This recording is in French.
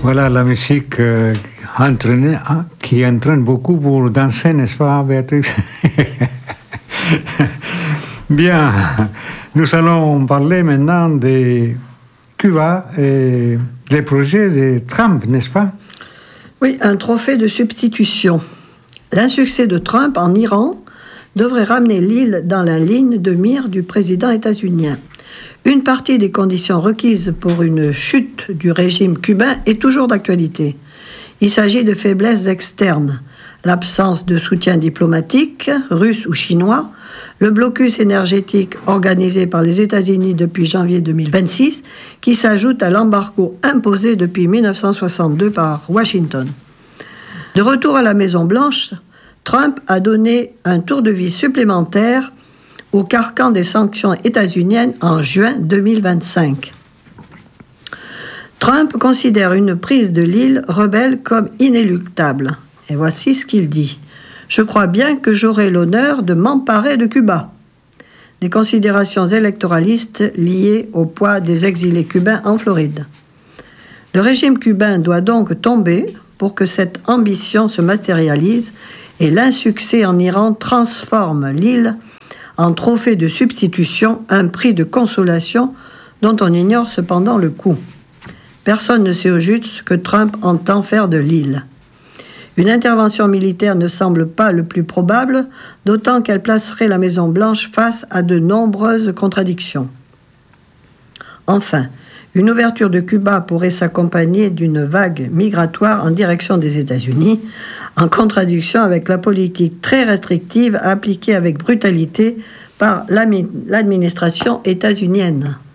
Voilà la musique qui entraîne beaucoup pour danser, n'est-ce pas, Béatrix? Bien, nous allons parler maintenant de Cuba et des projets de Trump, n'est-ce pas? Oui, un trophée de substitution. L'insuccès de Trump en Iran devrait ramener l'île dans la ligne de mire du président états-unien. Une partie des conditions requises pour une chute du régime cubain est toujours d'actualité. Il s'agit de faiblesses externes, l'absence de soutien diplomatique, russe ou chinois, le blocus énergétique organisé par les États-Unis depuis janvier 2026, qui s'ajoute à l'embargo imposé depuis 1962 par Washington. De retour à la Maison-Blanche, Trump a donné un tour de vie supplémentaire au carcan des sanctions états-uniennes en juin 2025. Trump considère une prise de l'île rebelle comme inéluctable. Et voici ce qu'il dit. « Je crois bien que j'aurai l'honneur de m'emparer de Cuba. » Des considérations électoralistes liées au poids des exilés cubains en Floride. Le régime cubain doit donc tomber pour que cette ambition se matérialise et l'insuccès en Iran transforme l'île en trophée de substitution, un prix de consolation dont on ignore cependant le coût. Personne ne sait au juste ce que Trump entend faire de l'île. Une intervention militaire ne semble pas le plus probable, d'autant qu'elle placerait la Maison-Blanche face à de nombreuses contradictions. Enfin, une ouverture de Cuba pourrait s'accompagner d'une vague migratoire en direction des États-Unis, en contradiction avec la politique très restrictive appliquée avec brutalité par l'administration états-unienne.